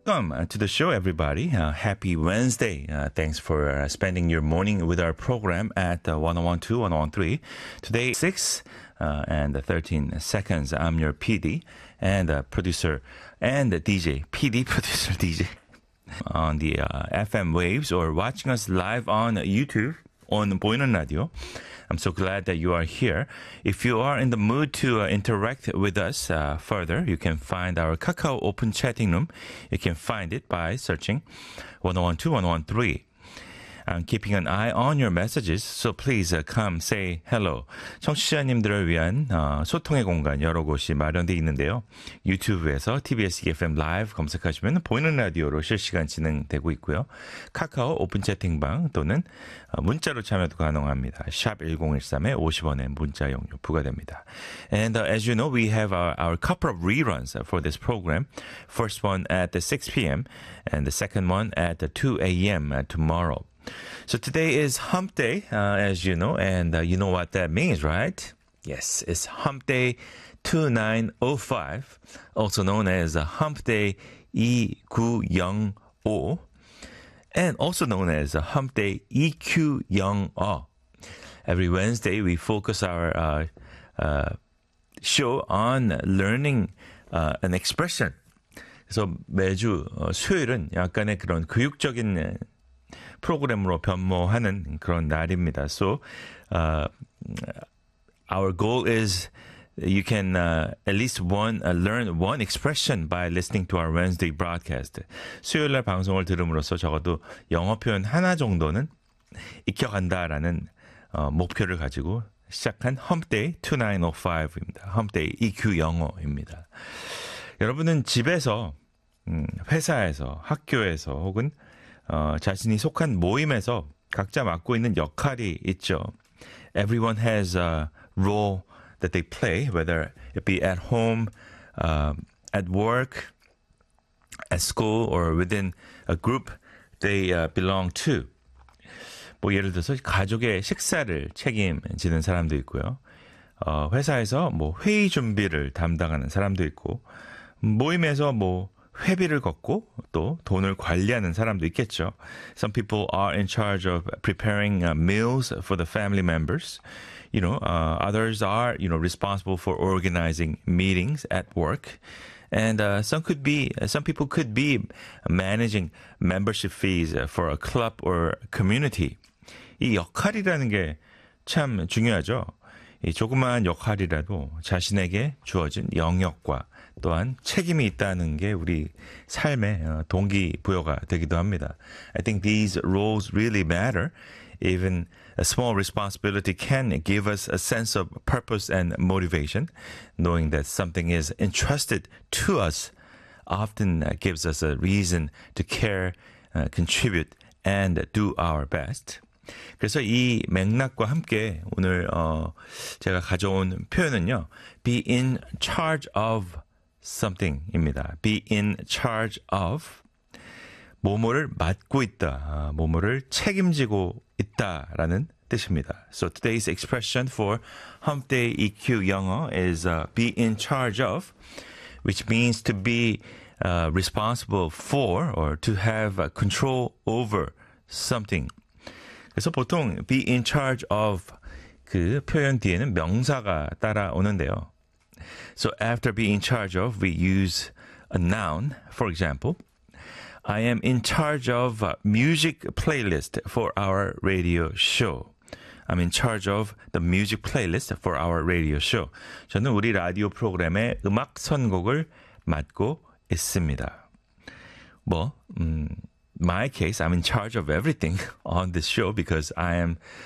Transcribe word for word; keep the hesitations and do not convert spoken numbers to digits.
Welcome uh, to the show, everybody. Uh, happy Wednesday. Uh, thanks for uh, spending your morning with our program at uh, one oh one two, one oh one three. Today, six uh, and thirteen seconds. I'm your P D and uh, producer and D J. P D, producer, D J. On the uh, F M waves or watching us live on YouTube on 보이는 라디오. I'm so glad that you are here. If you are in the mood to uh, interact with us uh, further, you can find our Kakao Open Chatting Room. You can find it by searching one oh one two, one oh one three. I'm keeping an eye on your messages, so please uh, come say hello. 청취자님들을 위한 어, 소통의 공간 여러 곳이 마련되어 있는데요. 유튜브에서 티비에스 이에프엠 라이브 검색하시면 보이는 라디오로 실시간 진행되고 있고요. 카카오 오픈 채팅방 또는 어, 문자로 참여도 가능합니다. 샵 일공일삼에 오십 원의 문자 용료 부과됩니다. And uh, as you know, we have our, our couple of reruns for this program. First one at the six p.m. and the second one at the two a.m. tomorrow. So today is Hump Day, uh, as you know, and uh, you know what that means, right? Yes, it's Hump Day two nine oh five, also known as uh, Hump Day 이구영오, and also known as uh, Hump Day 이큐영어. Every Wednesday, we focus our uh, uh, show on learning uh, an expression. 그래서 매주 어, 수요일은 약간의 그런 교육적인 프로그램으로 변모하는 그런 날입니다. So, uh, our goal is you can uh, at least one uh, learn one expression by listening to our Wednesday broadcast. 수요일 날 방송을 들음으로써 적어도 영어 표현 하나 정도는 익혀간다라는 어, 목표를 가지고 시작한 Hump Day 이구일 오입니다. Hump Day 이큐 영어입니다. 여러분은 집에서, 음, 회사에서, 학교에서 혹은 어, 자신이 속한 모임에서 각자 맡고 있는 역할이 있죠. Everyone has a role that they play, whether it be at home, uh, at work, at school, or within a group they uh, belong to. 뭐 예를 들어서 가족의 식사를 책임지는 사람도 있고요. 어, 회사에서 뭐 회의 준비를 담당하는 사람도 있고, 모임에서 뭐 회비를 걷고 또 돈을 관리하는 사람도 있겠죠. Some people are in charge of preparing uh, meals for the family members. You know, uh, others are, you know, responsible for organizing meetings at work. And uh, some could be, some people could be managing membership fees for a club or community. 이 역할이라는 게 참 중요하죠. 이 조그마한 역할이라도 자신에게 주어진 영역과 또한 책임이 있다는 게 우리 삶의 동기부여가 되기도 합니다. I think these roles really matter. Even a small responsibility can give us a sense of purpose and motivation. Knowing that something is entrusted to us often gives us a reason to care, uh, contribute, and do our best. 그래서 이 맥락과 함께 오늘 어, 제가 가져온 표현은요. Be in charge of something입니다. Be in charge of 뭐뭐를 맡고 있다, 뭐뭐를 책임지고 있다라는 뜻입니다. So today's expression for Hump Day 이큐 영어 is uh, be in charge of, which means to be uh, responsible for or to have uh, control over something. 그래서 보통 be in charge of 그 표현 뒤에는 명사가 따라오는데요. So after be in charge of, we use a noun. For example, I am in charge of a music playlist for our radio show. I'm in charge of the music playlist for our radio show. 저는 우리 라디오 프로그램의 음악 선곡을 맡고 있습니다. 뭐, 음, my case, I'm in charge of everything on this show because I am